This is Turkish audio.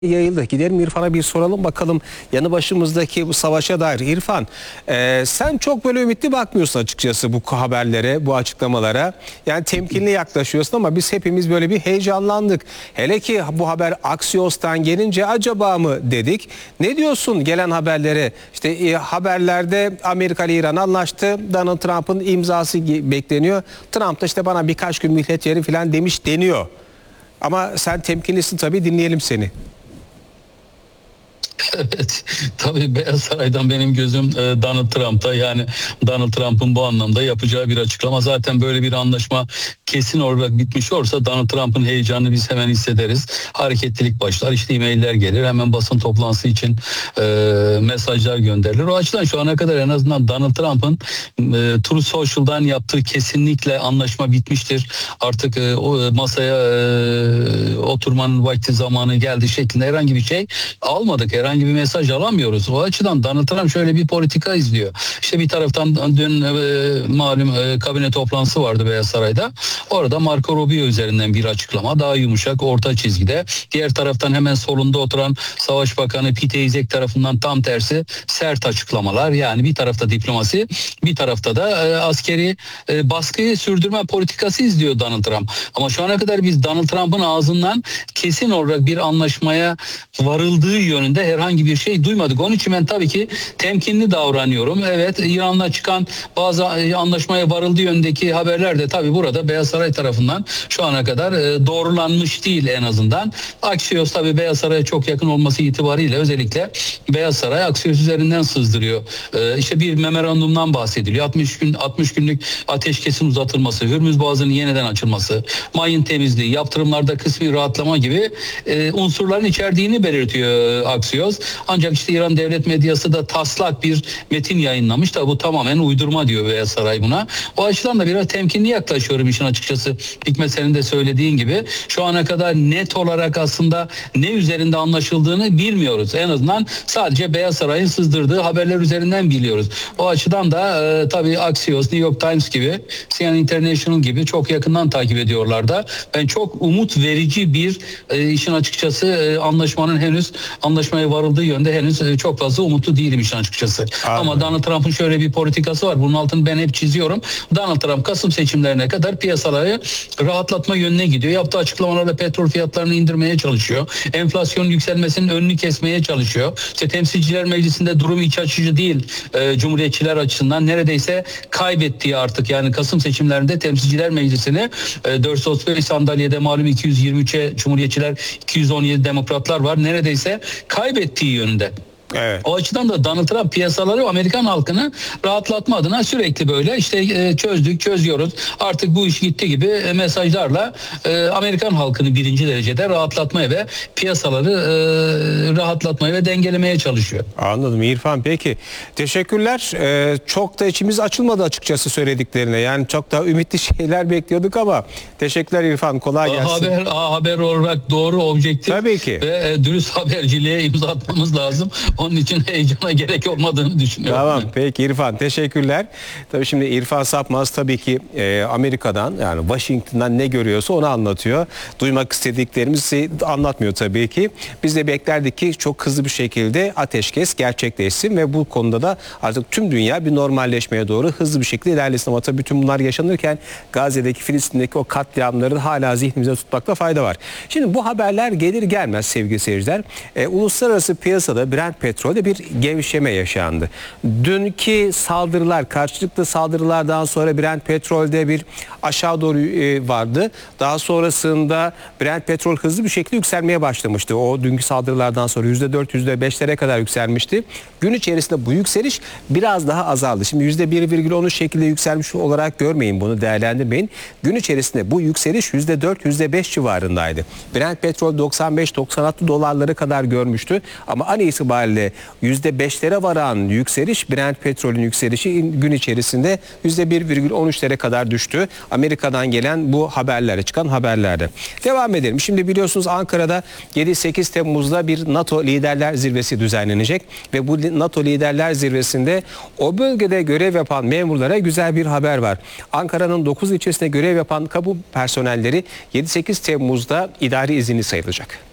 yayıldı. Gidelim İrfan'a bir soralım bakalım yanı başımızdaki bu savaşa dair. İrfan, sen çok böyle ümitli bakmıyorsun açıkçası bu haberlere, bu açıklamalara. Yani temkinli yaklaşıyorsun ama biz hepimiz böyle bir heyecanlandık. Hele ki bu haber Axios'tan gelince acaba mı dedik. Ne diyorsun gelen haberlere? İşte haberlerde Amerika ile İran anlaştı. Donald Trump'ın imzası bekleniyor. Trump da işte bana birkaç gün mühlet verin falan demiş deniyor. Ama sen temkinlisin tabii, dinleyelim seni. Evet, tabii Beyaz Saray'dan benim gözüm Donald Trump'ta. Yani Donald Trump'ın bu anlamda yapacağı bir açıklama. Zaten böyle bir anlaşma kesin olarak bitmiş olursa Donald Trump'ın heyecanını biz hemen hissederiz. Hareketlilik başlar, işte e-mailler gelir, hemen basın toplantısı için mesajlar gönderilir. O açıdan şu ana kadar en azından Donald Trump'ın Truth Social'dan yaptığı kesinlikle anlaşma bitmiştir. Artık o masaya oturmanın vakti zamanı geldi şeklinde herhangi bir şey almadık. Herhangi bir mesaj alamıyoruz. O açıdan Donald Trump şöyle bir politika izliyor. İşte bir taraftan dün malum kabine toplantısı vardı Beyaz Saray'da. Orada Marco Rubio üzerinden bir açıklama, daha yumuşak, orta çizgide. Diğer taraftan hemen solunda oturan Savaş Bakanı Pete Hegseth tarafından tam tersi sert açıklamalar. Yani bir tarafta diplomasi, bir tarafta da askeri baskıyı sürdürme politikası izliyor Donald Trump. Ama şu ana kadar biz Donald Trump'ın ağzından kesin olarak bir anlaşmaya varıldığı yönünde herhangi bir şey duymadık. Onun için ben tabii ki temkinli davranıyorum. Evet, İran'la çıkan bazı anlaşmaya varıldığı yönündeki haberler de tabii burada Beyaz Saray tarafından şu ana kadar doğrulanmış değil en azından. Axios tabii Beyaz Saray'a çok yakın olması itibariyle özellikle Beyaz Saray Axios üzerinden sızdırıyor. İşte bir memorandumdan bahsediliyor. 60 günlük ateşkesin uzatılması, Hürmüz Boğazı'nın yeniden açılması, mayın temizliği, yaptırımlarda kısmi rahatlama gibi unsurların içerdiğini belirtiyor Axios. Ancak işte İran devlet medyası da taslak bir metin yayınlamış da bu tamamen uydurma diyor Beyaz Saray buna. O açıdan da biraz temkinli yaklaşıyorum işin açıkçası. Hikmet senin de söylediğin gibi şu ana kadar net olarak aslında ne üzerinde anlaşıldığını bilmiyoruz. En azından sadece Beyaz Saray'ın sızdırdığı haberler üzerinden biliyoruz. O açıdan da tabii Axios, New York Times gibi, CNN International gibi çok yakından takip ediyorlar da. Ben çok umut verici bir işin açıkçası anlaşmanın henüz anlaşmaya varıldığı yönde henüz çok fazla umutlu değilim işin açıkçası. Anladım. Ama Donald Trump'ın şöyle bir politikası var. Bunun altını ben hep çiziyorum. Donald Trump Kasım seçimlerine kadar piyasaları rahatlatma yönüne gidiyor. Yaptığı açıklamalarla petrol fiyatlarını indirmeye çalışıyor. Enflasyonun yükselmesinin önünü kesmeye çalışıyor. İşte Temsilciler Meclisi'nde durum iç açıcı değil. Cumhuriyetçiler açısından neredeyse kaybettiği artık, yani Kasım seçimlerinde Temsilciler Meclisi'ni 435 sandalyede malum 223'e Cumhuriyetçiler, 217 Demokratlar var. Neredeyse kaybettiği yönünde. Evet. O açıdan da Donald Trump piyasaları, Amerikan halkını rahatlatma adına sürekli böyle işte çözüyoruz. Artık bu iş gitti gibi mesajlarla Amerikan halkını birinci derecede rahatlatmaya ve piyasaları rahatlatmaya ve dengelemeye çalışıyor. Anladım İrfan, peki. Teşekkürler. Çok da içimiz açılmadı açıkçası söylediklerine. Yani çok da ümitli şeyler bekliyorduk ama teşekkürler İrfan. Kolay gelsin. Haber olarak doğru, objektif tabii ki ve dürüst haberciliğe imza atmamız lazım. Onun için heyecana gerek olmadığını düşünüyorum. Tamam, peki İrfan, teşekkürler. Tabii şimdi İrfan Sapmaz tabii ki Amerika'dan, yani Washington'dan ne görüyorsa onu anlatıyor. Duymak istediklerimizi anlatmıyor tabii ki. Biz de beklerdik ki çok hızlı bir şekilde ateşkes gerçekleşsin ve bu konuda da artık tüm dünya bir normalleşmeye doğru hızlı bir şekilde ilerlesin. Ama tabii bütün bunlar yaşanırken Gazze'deki, Filistin'deki o katliamları hala zihnimize tutmakta fayda var. Şimdi bu haberler gelir gelmez sevgili seyirciler, uluslararası piyasada Brent petrolde bir gevşeme yaşandı. Dünkü saldırılar, karşılıklı saldırılardan sonra Brent petrolde bir aşağı doğru vardı. Daha sonrasında Brent petrol hızlı bir şekilde yükselmeye başlamıştı. O dünkü saldırılardan sonra %4, %5'lere kadar yükselmişti. Gün içerisinde bu yükseliş biraz daha azaldı. Şimdi %1,13 şekilde yükselmiş olarak görmeyin, bunu değerlendirmeyin. Gün içerisinde bu yükseliş %4, %5 civarındaydı. Brent petrol 95-96 dolarları kadar görmüştü. Ama an itibariyle %5'lere varan yükseliş, Brent petrolün yükselişi gün içerisinde %1,13'lere kadar düştü. Amerika'dan gelen bu haberlere, çıkan haberlerde. Devam edelim. Şimdi biliyorsunuz Ankara'da 7-8 Temmuz'da bir NATO Liderler Zirvesi düzenlenecek ve bu NATO Liderler Zirvesi'nde o bölgede görev yapan memurlara güzel bir haber var. Ankara'nın 9 ilçesinde görev yapan kamu personelleri 7-8 Temmuz'da idari izinli sayılacak.